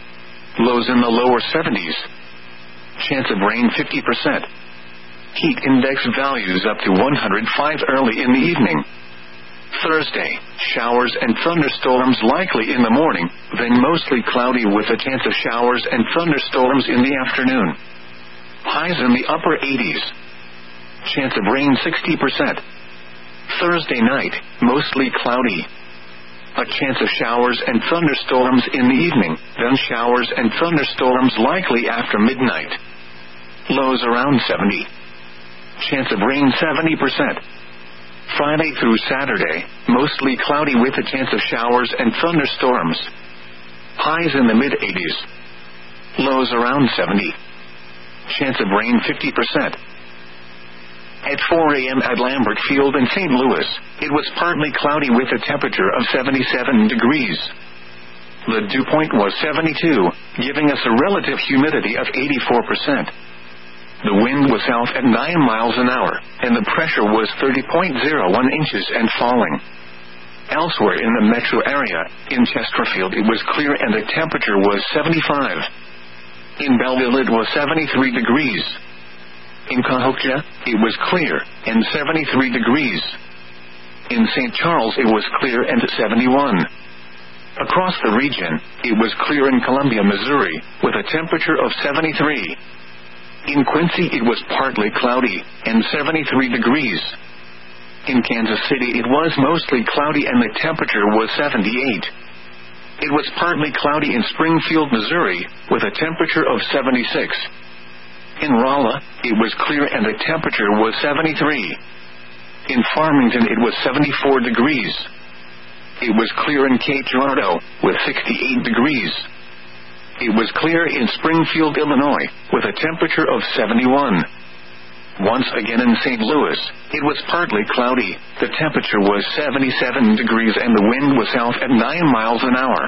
Lows in the lower seventies. Chance of rain fifty percent. Heat index values up to one hundred five early in the evening. Thursday, showers and thunderstorms likely in the morning, then mostly cloudy with a chance of showers and thunderstorms in the afternoon. Highs in the upper eighties. Chance of rain sixty percent. Thursday night, mostly cloudy. A chance of showers and thunderstorms in the evening, then showers and thunderstorms likely after midnight. Lows around seventy. Chance of rain seventy percent. Friday through Saturday, mostly cloudy with a chance of showers and thunderstorms. Highs in the mid eighties. Lows around seventy. Chance of rain fifty percent. At four a.m. at Lambert Field in Saint Louis, it was partly cloudy with a temperature of seventy-seven degrees. The dew point was seventy-two, giving us a relative humidity of eighty-four percent. The wind was south at nine miles an hour, and the pressure was thirty point zero one inches and falling. Elsewhere in the metro area, in Chesterfield it was clear and the temperature was seventy-five. In Belleville it was seventy-three degrees. In Cahokia, it was clear, and seventy-three degrees. In Saint Charles it was clear and seventy-one. Across the region, it was clear in Columbia, Missouri, with a temperature of seventy-three. In Quincy it was partly cloudy, and seventy-three degrees. In Kansas City it was mostly cloudy and the temperature was seventy-eight. It was partly cloudy in Springfield, Missouri, with a temperature of seventy-six. In Rolla, it was clear and the temperature was seventy-three. In Farmington it was seventy-four degrees. It was clear in Cape Girardeau, with sixty-eight degrees. It was clear in Springfield, Illinois, with a temperature of seventy-one. Once again in Saint Louis, it was partly cloudy, the temperature was seventy-seven degrees and the wind was south at nine miles an hour.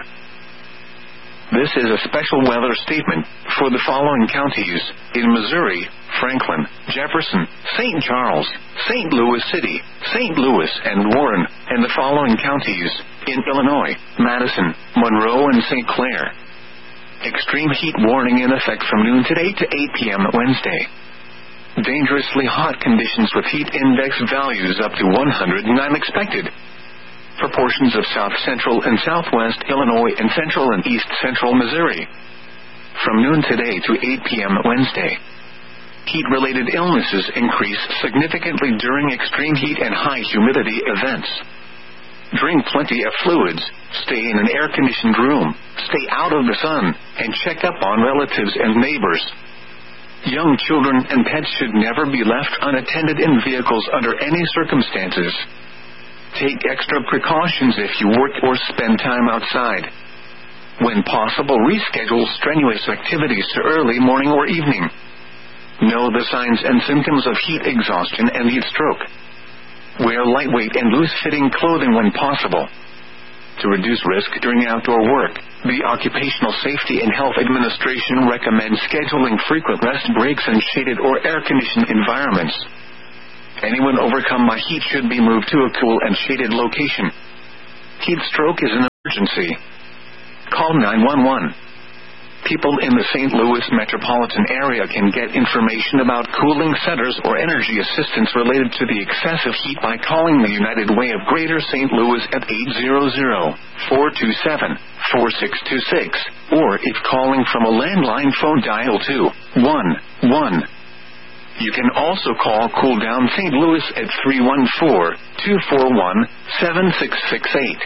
This is a special weather statement for the following counties: in Missouri, Franklin, Jefferson, Saint Charles, Saint Louis City, Saint Louis and Warren, and the following counties: in Illinois, Madison, Monroe and Saint Clair. Extreme heat warning in effect from noon today to eight p.m. Wednesday. Dangerously hot conditions with heat index values up to one hundred nine expected for portions of south central and southwest Illinois and central and east central Missouri. From noon today to eight p.m. Wednesday. Heat-related illnesses increase significantly during extreme heat and high humidity events. Drink plenty of fluids, stay in an air-conditioned room, stay out of the sun, and check up on relatives and neighbors. Young children and pets should never be left unattended in vehicles under any circumstances. Take extra precautions if you work or spend time outside. When possible, reschedule strenuous activities to early morning or evening. Know the signs and symptoms of heat exhaustion and heat stroke. Wear lightweight and loose-fitting clothing when possible. To reduce risk during outdoor work, the Occupational Safety and Health Administration recommends scheduling frequent rest breaks in shaded or air-conditioned environments. Anyone overcome by heat should be moved to a cool and shaded location. Heat stroke is an emergency. Call nine one one. People in the Saint Louis metropolitan area can get information about cooling centers or energy assistance related to the excessive heat by calling the United Way of Greater Saint Louis at eight hundred, four two seven, four six two six, or if calling from a landline phone, dial two one one. You can also call Cool Down Saint Louis at three one four, two four one, seven six six eight.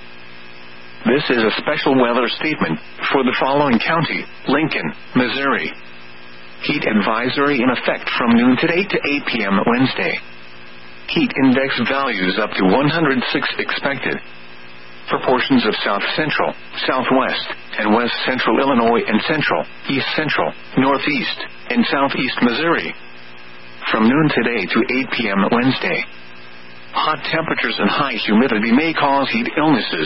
This is a special weather statement for the following county: Lincoln, Missouri. Heat advisory in effect from noon today to eight p.m. Wednesday. Heat index values up to one hundred six expected. For portions of South Central, Southwest, and West Central Illinois and Central, East Central, Northeast, and Southeast Missouri. From noon today to eight p.m. Wednesday. Hot temperatures and high humidity may cause heat illnesses.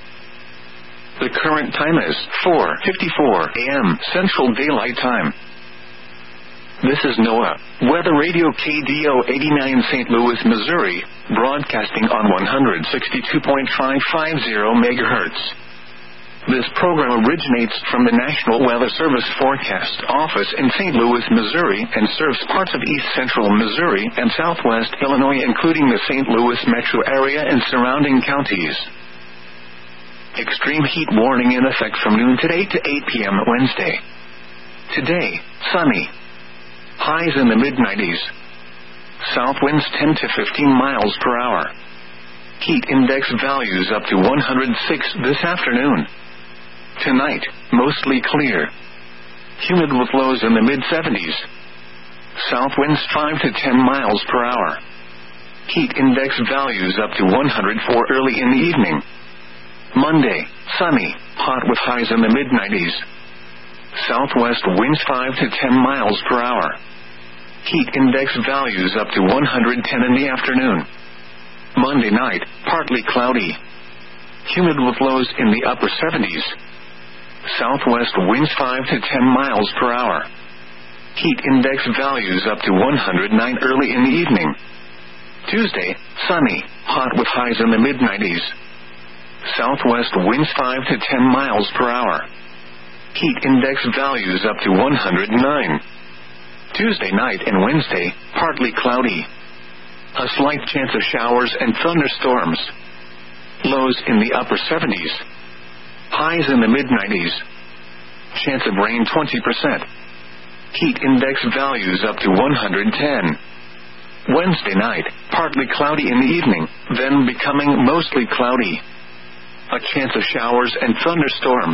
The current time is four fifty-four a.m. Central Daylight Time. This is NOAA Weather Radio K D O eighty-nine Saint Louis, Missouri, broadcasting on one sixty-two point five five zero megahertz. This program originates from the National Weather Service Forecast Office in Saint Louis, Missouri, and serves parts of East Central Missouri and Southwest Illinois, including the Saint Louis metro area and surrounding counties. Extreme heat warning in effect from noon today to eight p.m. Wednesday. Today, sunny. Highs in the mid nineties. South winds ten to fifteen miles per hour. Heat index values up to one hundred six this afternoon. Tonight, mostly clear. Humid with lows in the mid seventies. South winds five to ten miles per hour. Heat index values up to one hundred four early in the evening. Monday, sunny, hot with highs in the mid nineties. Southwest winds five to ten miles per hour. Heat index values up to one hundred ten in the afternoon. Monday night, partly cloudy. Humid with lows in the upper seventies. Southwest winds five to ten miles per hour. Heat index values up to one hundred nine early in the evening. Tuesday, sunny, hot with highs in the mid nineties. Southwest winds five to ten miles per hour. Heat index values up to one hundred nine. Tuesday night and Wednesday, partly cloudy. A slight chance of showers and thunderstorms. Lows in the upper seventies. Highs in the mid nineties. Chance of rain twenty percent. Heat index values up to one hundred ten. Wednesday night, partly cloudy in the evening, then becoming mostly cloudy. A chance of showers and thunderstorms.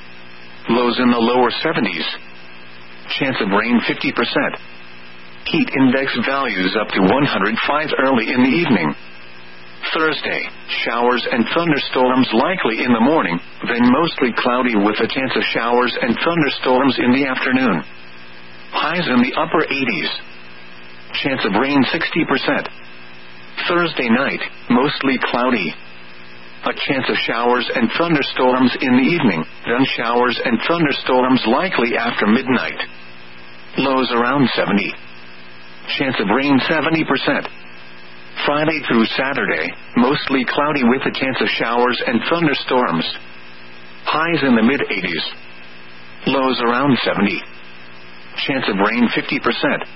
Lows in the lower seventies. Chance of rain fifty percent. Heat index values up to one hundred five early in the evening. Thursday, showers and thunderstorms likely in the morning, then mostly cloudy with a chance of showers and thunderstorms in the afternoon. Highs in the upper eighties. Chance of rain sixty percent. Thursday night, mostly cloudy. A chance of showers and thunderstorms in the evening, then showers and thunderstorms likely after midnight. Lows around seventy. Chance of rain seventy percent. Friday through Saturday, mostly cloudy with a chance of showers and thunderstorms. Highs in the mid eighties. Lows around seventy. Chance of rain fifty percent.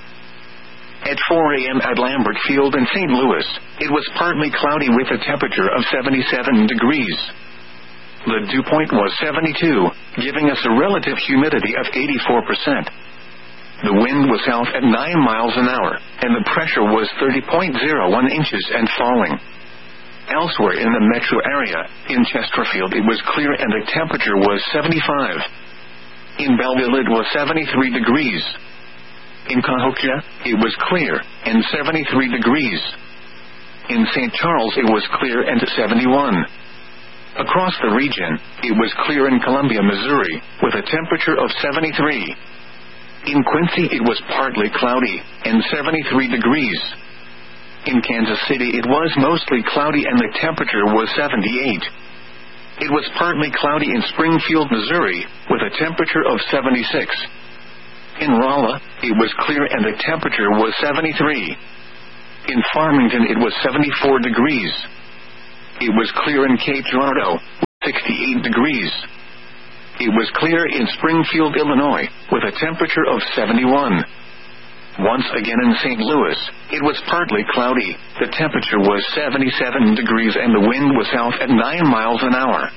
At four a.m. at Lambert Field in Saint Louis, it was partly cloudy with a temperature of seventy-seven degrees. The dew point was seventy-two, giving us a relative humidity of eighty-four percent. The wind was south at nine miles an hour, and the pressure was thirty point zero one inches and falling. Elsewhere in the metro area, in Chesterfield it was clear and the temperature was seventy-five. In Belleville it was seventy-three degrees. In Cahokia, it was clear, and seventy-three degrees. In Saint Charles it was clear and seventy-one. Across the region, it was clear in Columbia, Missouri, with a temperature of seventy-three. In Quincy it was partly cloudy, and seventy-three degrees. In Kansas City it was mostly cloudy and the temperature was seventy-eight. It was partly cloudy in Springfield, Missouri, with a temperature of seventy-six. In Rolla, it was clear and the temperature was seventy-three. In Farmington it was seventy-four degrees. It was clear in Cape Girardeau, sixty-eight degrees. It was clear in Springfield, Illinois, with a temperature of seventy-one. Once again in Saint Louis, it was partly cloudy. The temperature was seventy-seven degrees and the wind was south at nine miles an hour.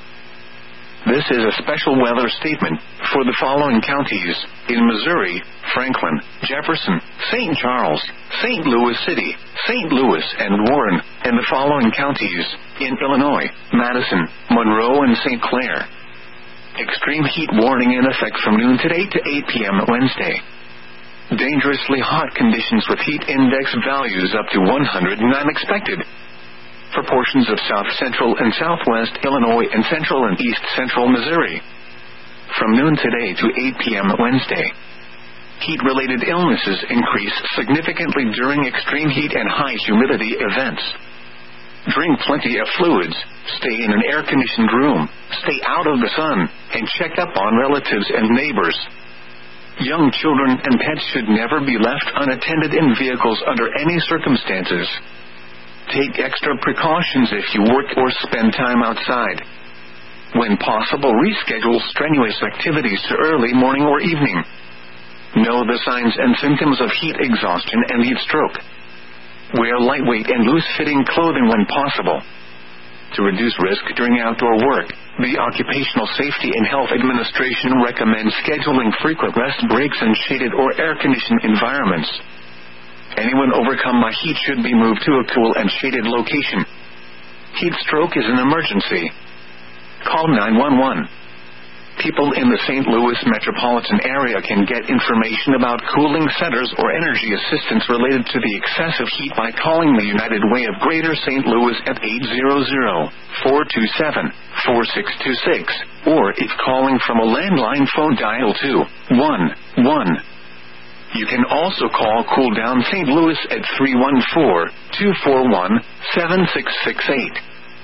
This is a special weather statement for the following counties: in Missouri, Franklin, Jefferson, Saint Charles, Saint Louis City, Saint Louis, and Warren, and the following counties: in Illinois, Madison, Monroe, and Saint Clair. Extreme heat warning in effect from noon today to eight p.m. Wednesday. Dangerously hot conditions with heat index values up to one hundred nine expected for portions of south central and southwest Illinois and central and east central Missouri. From noon today to eight p.m. Wednesday. Heat-related illnesses increase significantly during extreme heat and high humidity events. Drink plenty of fluids, stay in an air-conditioned room, stay out of the sun, and check up on relatives and neighbors. Young children and pets should never be left unattended in vehicles under any circumstances. Take extra precautions if you work or spend time outside. When possible, reschedule strenuous activities to early morning or evening. Know the signs and symptoms of heat exhaustion and heat stroke. Wear lightweight and loose-fitting clothing when possible. To reduce risk during outdoor work, the Occupational Safety and Health Administration recommends scheduling frequent rest breaks in shaded or air-conditioned environments. Anyone overcome by heat should be moved to a cool and shaded location. Heat stroke is an emergency. Call nine one one. People in the Saint Louis metropolitan area can get information about cooling centers or energy assistance related to the excessive heat by calling the United Way of Greater Saint Louis at eight hundred, four two seven, four six two six, or if calling from a landline phone, dial two one one. You can also call Cool Down Saint Louis at three one four, two four one, seven six six eight.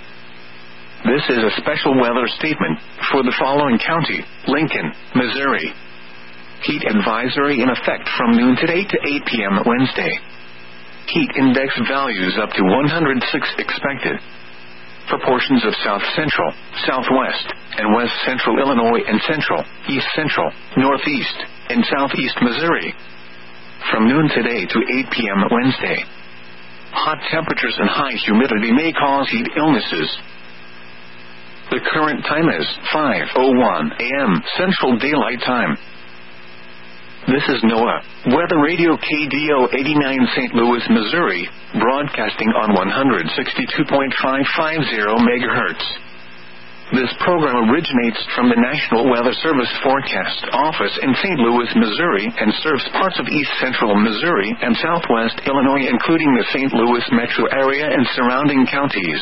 This is a special weather statement for the following county: Lincoln, Missouri. Heat advisory in effect from noon today to eight p.m. Wednesday. Heat index values up to one hundred six expected for portions of south central, southwest, and west central Illinois and central, east central, northeast, and southeast Missouri. From noon today to eight p.m. Wednesday. Hot temperatures and high humidity may cause heat illnesses. The current time is five oh one a.m. Central Daylight Time. This is NOAA Weather Radio K D O eighty-nine Saint Louis, Missouri, broadcasting on one sixty-two point five five zero megahertz. This program originates from the National Weather Service Forecast Office in Saint Louis, Missouri, and serves parts of east central Missouri and southwest Illinois, including the Saint Louis metro area and surrounding counties.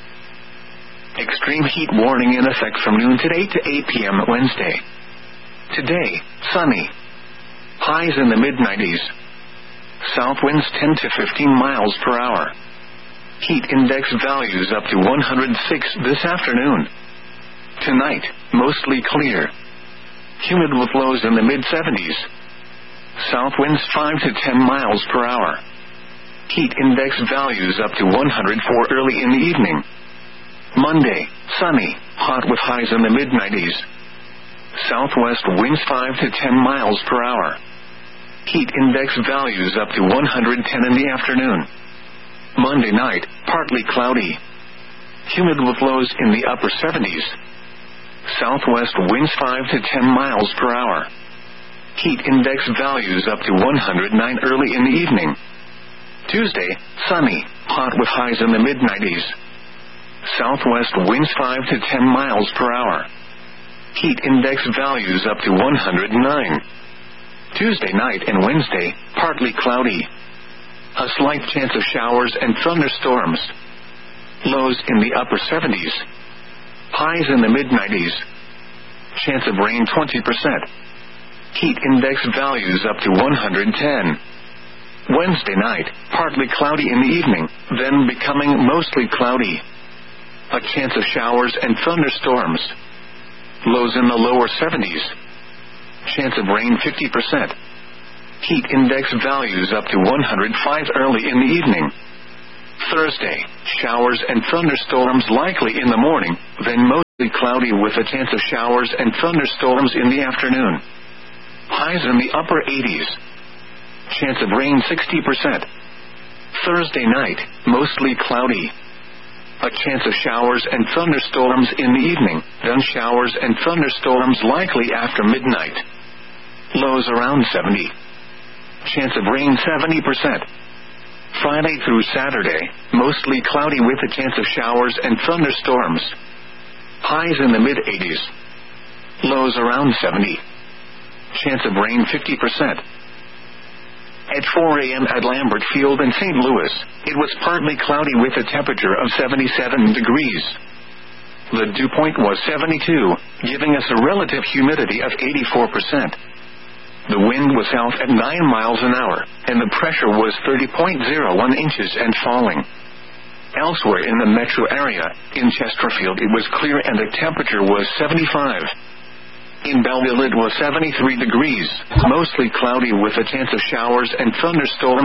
Extreme heat warning in effect from noon today to eight p.m. Wednesday. Today, sunny. Highs in the mid nineties. South winds ten to fifteen miles per hour. Heat index values up to one hundred six this afternoon. Tonight, mostly clear. Humid with lows in the mid seventies. South winds five to ten miles per hour. Heat index values up to one hundred four early in the evening. Monday, sunny, hot with highs in the mid nineties. Southwest winds five to ten miles per hour. Heat index values up to one hundred ten in the afternoon. Monday night, partly cloudy. Humid with lows in the upper seventies. Southwest winds five to ten miles per hour. Heat index values up to one hundred nine early in the evening. Tuesday, sunny, hot with highs in the mid nineties. Southwest winds five to ten miles per hour. Heat index values up to one hundred nine. Tuesday night and Wednesday, partly cloudy. A slight chance of showers and thunderstorms. Lows in the upper seventies. Highs in the mid nineties. Chance of rain twenty percent. Heat index values up to one hundred ten. Wednesday night, partly cloudy in the evening, then becoming mostly cloudy. A chance of showers and thunderstorms. Lows in the lower seventies. Chance of rain fifty percent. Heat index values up to one hundred five early in the evening. Thursday, showers and thunderstorms likely in the morning, then mostly cloudy with a chance of showers and thunderstorms in the afternoon. Highs in the upper eighties. Chance of rain sixty percent. Thursday night, mostly cloudy. A chance of showers and thunderstorms in the evening, then showers and thunderstorms likely after midnight. Lows around seventy. Chance of rain seventy percent. Friday through Saturday, mostly cloudy with a chance of showers and thunderstorms. Highs in the mid-eighties. Lows around seventy. Chance of rain fifty percent. At four a.m. at Lambert Field in Saint Louis, it was partly cloudy with a temperature of seventy-seven degrees. The dew point was seventy-two, giving us a relative humidity of eighty-four percent. The wind was south at nine miles an hour, and the pressure was thirty point zero one inches and falling. Elsewhere in the metro area, in Chesterfield it was clear and the temperature was seventy-five. In Belleville it was seventy-three degrees, mostly cloudy with a chance of showers and thunderstorms.